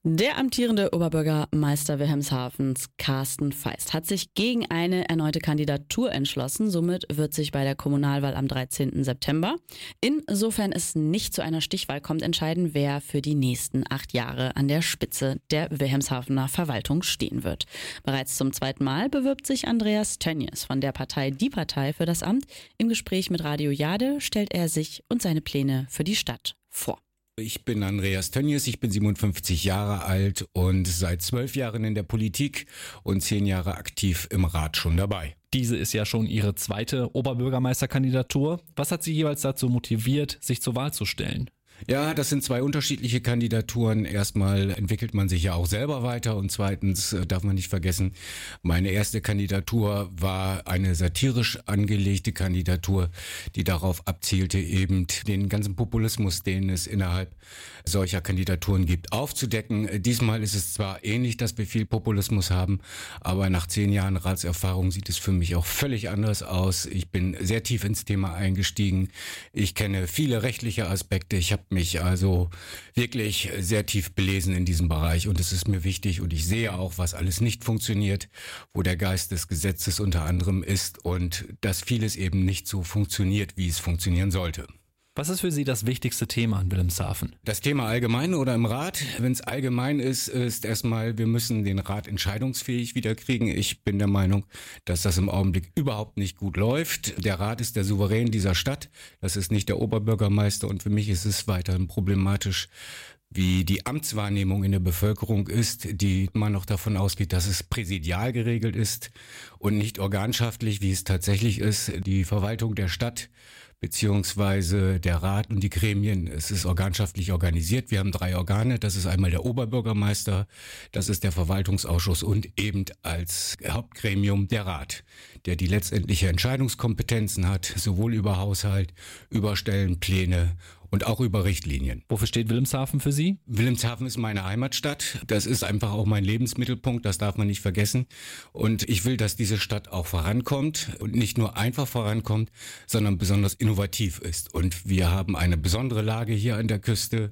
Der amtierende Oberbürgermeister Wilhelmshavens, Carsten Feist, hat sich gegen eine erneute Kandidatur entschlossen. Somit wird sich bei der Kommunalwahl am 13. September, insofern es nicht zu einer Stichwahl kommt, entscheiden, wer für die nächsten 8 Jahre an der Spitze der Wilhelmshavener Verwaltung stehen wird. Bereits zum 2. Mal bewirbt sich Andreas Tönjes von der Partei Die Partei für das Amt. Im Gespräch mit Radio Jade stellt er sich und seine Pläne für die Stadt vor. Ich bin Andreas Tönjes, ich bin 57 Jahre alt und seit 12 Jahren in der Politik und 10 Jahre aktiv im Rat schon dabei. Diese ist ja schon Ihre zweite Oberbürgermeisterkandidatur. Was hat Sie jeweils dazu motiviert, sich zur Wahl zu stellen? Ja, das sind 2 unterschiedliche Kandidaturen. Erstmal entwickelt man sich ja auch selber weiter und zweitens darf man nicht vergessen, meine erste Kandidatur war eine satirisch angelegte Kandidatur, die darauf abzielte, eben den ganzen Populismus, den es innerhalb solcher Kandidaturen gibt, aufzudecken. Diesmal ist es zwar ähnlich, dass wir viel Populismus haben, aber nach 10 Jahren Ratserfahrung sieht es für mich auch völlig anders aus. Ich bin sehr tief ins Thema eingestiegen. Ich kenne viele rechtliche Aspekte. Ich habe mich also wirklich sehr tief belesen in diesem Bereich und es ist mir wichtig und ich sehe auch, was alles nicht funktioniert, wo der Geist des Gesetzes unter anderem ist und dass vieles eben nicht so funktioniert, wie es funktionieren sollte. Was ist für Sie das wichtigste Thema in Wilhelmshaven? Das Thema allgemein oder im Rat? Wenn es allgemein ist erstmal, wir müssen den Rat entscheidungsfähig wiederkriegen. Ich bin der Meinung, dass das im Augenblick überhaupt nicht gut läuft. Der Rat ist der Souverän dieser Stadt. Das ist nicht der Oberbürgermeister und für mich ist es weiterhin problematisch, wie die Amtswahrnehmung in der Bevölkerung ist, die immer noch davon ausgeht, dass es präsidial geregelt ist und nicht organschaftlich, wie es tatsächlich ist. Die Verwaltung der Stadt beziehungsweise der Rat und die Gremien, es ist organschaftlich organisiert. Wir haben 3 Organe, das ist einmal der Oberbürgermeister, das ist der Verwaltungsausschuss und eben als Hauptgremium der Rat, der die letztendliche Entscheidungskompetenzen hat, sowohl über Haushalt, über Stellenpläne und auch über Richtlinien. Wofür steht Wilhelmshaven für Sie? Wilhelmshaven ist meine Heimatstadt. Das ist einfach auch mein Lebensmittelpunkt, das darf man nicht vergessen. Und ich will, dass diese Stadt auch vorankommt und nicht nur einfach vorankommt, sondern besonders innovativ ist. Und wir haben eine besondere Lage hier an der Küste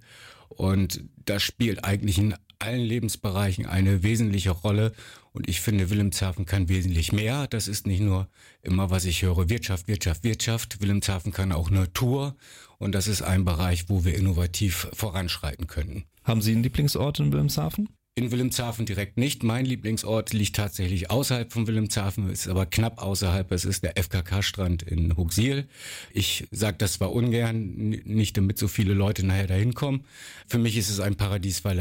und das spielt eigentlich in allen Lebensbereichen eine wesentliche Rolle und ich finde, Wilhelmshaven kann wesentlich mehr. Das ist nicht nur immer, was ich höre, Wirtschaft, Wirtschaft, Wirtschaft. Wilhelmshaven kann auch Natur und das ist ein Bereich, wo wir innovativ voranschreiten können. Haben Sie einen Lieblingsort in Wilhelmshaven? In Wilhelmshaven direkt nicht. Mein Lieblingsort liegt tatsächlich außerhalb von Wilhelmshaven, ist aber knapp außerhalb. Es ist der FKK-Strand in Hooksiel. Ich sage das zwar ungern, nicht damit so viele Leute nachher dahin kommen. Für mich ist es ein Paradies, weil